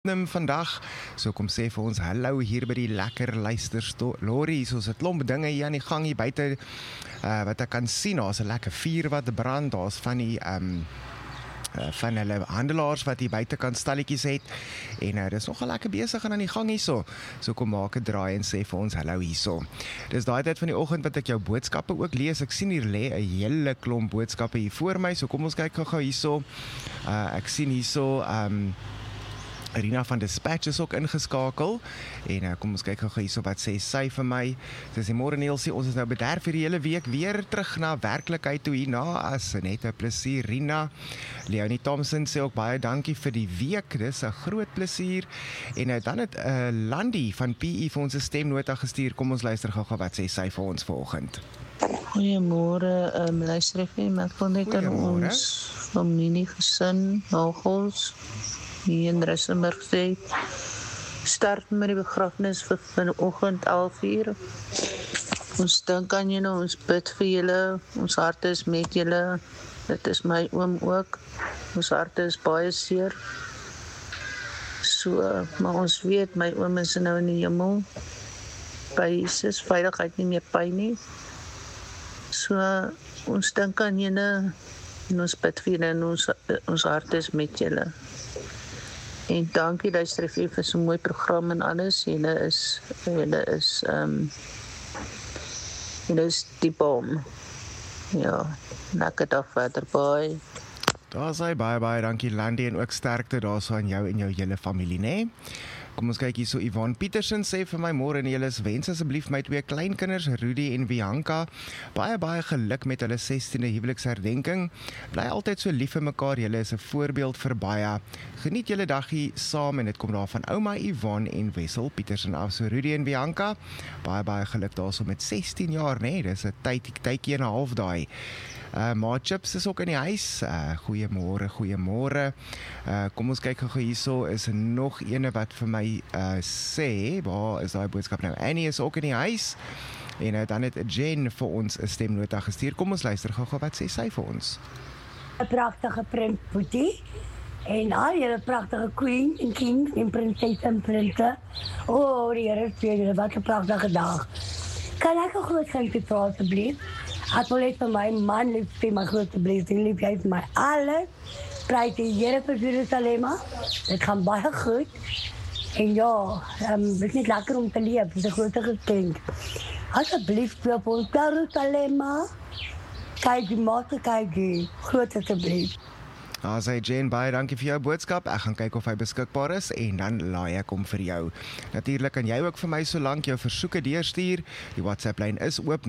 vandag, so kom sê vir ons hallo hier by die lekker luisterstorie, soos 'n klomp dinge hier aan die gang hier buite, wat ek kan sien, daar's 'n lekker vuur wat brand, daar's van die van hulle handelaars wat hier buitekant stalletjies het, en dis nogal lekker besig aan die gang hierso, so kom maak 'n draai en sê vir ons hallo hierso. Dis daai tyd van die oggend wat ek jou boodskappe ook lees, ek sien hier lê 'n hele klomp boodskappe hier voor my, so kom ons kyk gou hierso, ek sien hierso, Rina van Dispatch is ook ingeskakel, en kom ons kyk gou hierso wat sê sy vir my. Sy sê môre Neelsie, ons is nou bederf vir die hele week weer terug na werklikheid toe hierna, as net 'n plesier Rina. Leonie Thompson sê ook baie dankie vir die week, dis 'n groot plesier. En dan het Landy van PE vir ons 'n stemnota gestuur. Kom ons luister gou wat sê sy vir ons vanoggend. Goeiemôre, luister FM, ek wil net aan ons familie gesin, nagels, hier in Rissenburg sê, start met die begrafnis vir vanoggend 11:00. Ons dink aan julle, ons bid vir julle, ons harte is met julle, dit is my oom ook, ons harte is baie seer, so, maar ons weet, my oom is nou in die hemel, by Jesus, veiligheid nie meer pyn nie, so, ons dink aan julle, en ons bid vir julle, en ons harte is met julle. En dankie luister vir so 'n mooi program en alles. Julle is die bom. Ja, lekker dag verder, bye. Daar sê baie dankie Landy, en ook sterkte daarso aan jou en jou hele familie, né? Kom ons kyk hier so, Yvonne Petersen sê vir my môre en julle wens asseblief my 2 kleinkinders, Rudy en Bianca, baie geluk met hulle 16de huweliksherdenking. Bly altyd so lief vir mekaar, julle is 'n voorbeeld vir baie. Geniet julle daggie saam, en dit kom daar van ouma Yvonne en Wessel Petersen af. So Rudy en Bianca, baie geluk daarso met 16 jaar, né? Dis 'n tydjie en 'n half daai. Maar Chips is ook in die huis. Goeiemôre. Kom ons kyk gou hierso, is nog ene wat vir my sê, waar is daai boodskap nou? Annie is ook in die huis, en dan het Jen vir ons 'n stemnota gestuur. Kom ons luister gou wat sê sy vir ons. 'n pragtige print boetie, en al julle pragtige queen en king en prinses en prinse. Die Here sê julle, wat 'n pragtige dag. Kan ek 'n groot geskenk vra asseblief? Ek wil net vir my man lief vir my grootste blessing, lief jy vir my alles. Prys die Here vir Jerusalem. Dit gaan baie goed. En ja, dit is niet lekker om te leef, dit is 'n groot geskenk. Asseblief koop ons Jerusalem. Kyk die maat, kyk die groot asseblief. Sê Jane, baie dankie vir jou boodskap. Ek gaan kyk of hy beskikbaar is, en dan laai ek hom vir jou. Natuurlik kan jy ook vir my solank jou versoeke deurstuur. Die WhatsApp lyn is oop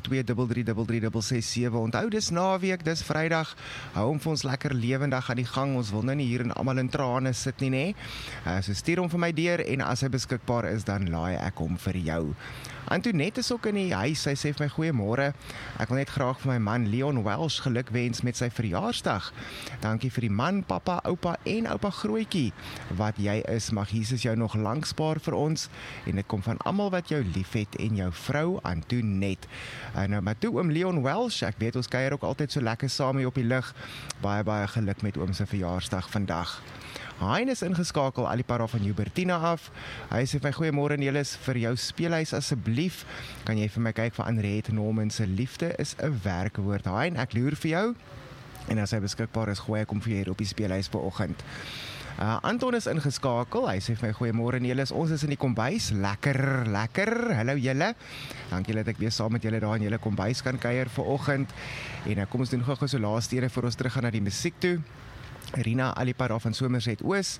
0823333667. Onthou, dis naweek, dis Vrydag. Hou hom vir ons lekker lewendig aan die gang. Ons wil nou nie hier en almal in trane sit nie, né? So stuur hom vir my deur, en as hy beskikbaar is, dan laai ek hom vir jou. Antoinette is ook in die huis, sy sê vir my goeiemôre. Ek wil net graag vir my man Leon Welsh geluk wens met sy verjaarsdag. Dankie vir die man, pappa, oupa en oupa Grootjie. Wat jy is, mag Jesus jou nog lank spaar vir ons, en dit kom van almal wat jou liefhet, en jou vrou Antoinette. Nou maar toe oom Leon Welsh, ek weet ons kuier ook altyd so lekker saam hier op die lug. Baie geluk met oom se verjaarsdag vandag. Hein is ingeskakel, Alipara van Hubertina af. Hy sê vir my goeiemôre en julle is vir jou speelhuis asseblief. Kan jy vir my kyk vir Andriette Norman se liefde is 'n werkwoord. Hein, ek loer vir jou. En as hy beskikbaar is, gooi ek hom vir jou hier op die speelhuis vanoggend. Anton is ingeskakel, hy sê vir my goeiemôre en julle, ons is in die kombuis, lekker, hallo julle, dankie dat ek weer saam met julle daar in julle kombuis kan kuier vanoggend, en kom ons doen gou so laaste ene voor ons terug gaan na die musiek toe. Rina Alipara van Somerset Oos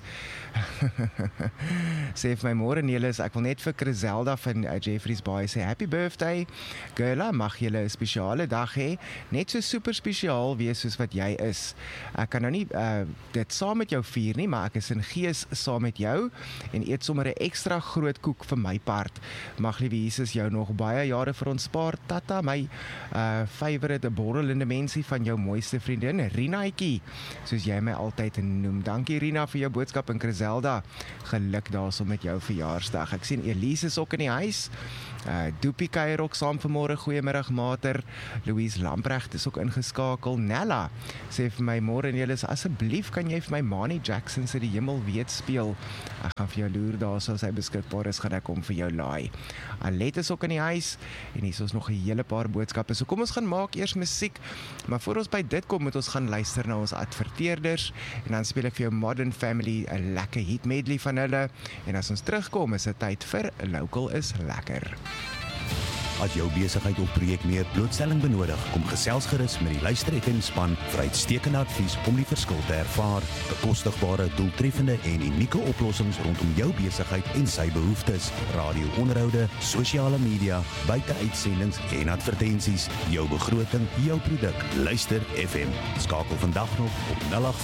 sê vir my môre Nelis, ek wil net vir Griselda van Jeffreys Bay sê happy birthday girla, mag julle 'n spesiale dag hê, net so super spesiaal wees soos wat jy is. Ek kan nou nie dit saam met jou vier nie, maar ek is in gees saam met jou en eet sommer 'n ekstra groot koek vir my part. Mag liewe Jesus jou nog baie jare vir ons spaar. Tata, my favorite borrelende mensie van jou mooiste vriendin Rinaatjie, soos jy my altyd noem. Dankie Rina vir jou boodskap en Griselda, geluk daarso met jou verjaarsdag. Ek sien Elise is ook in die huis. Doopie kuier ook saam vanmôre, goeiemiddag Mater. Louise Lamprecht is ook ingeskakel. Nella sê vir my, môre en julle, asseblief kan jy vir my Mani Jackson se Die Hemel Weet speel. Ek gaan vir jou loer daar, so as hy beskikbaar is, gaan ek hom vir jou laai. Alet is ook in die huis, en hier is ons nog 'n hele paar boodskappe, so kom ons gaan maak eers musiek, maar voor ons by dit kom, moet ons gaan luister na ons adverteerders, en dan speel ek vir jou Modern Family 'n lekker hit medley van hulle, en as ons terugkom, is dit tyd vir Local is Lekker. As jou besigheid of projek meer blootstelling benodig, kom gesels gerus met die Luister FM span vir uitstekende advies om die verskil te ervaar, bekostigbare, doeltreffende en unieke oplossings rondom jou besigheid en sy behoeftes, radio-onderhoude, sosiale media, buiteuitsendings en advertensies, jou begroting, jou produk, Luister FM. Skakel vandag nog op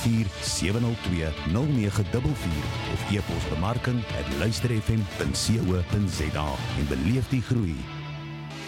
084-702-0944 of e-pos bemarking@luisterfm.co.za en beleef die groei.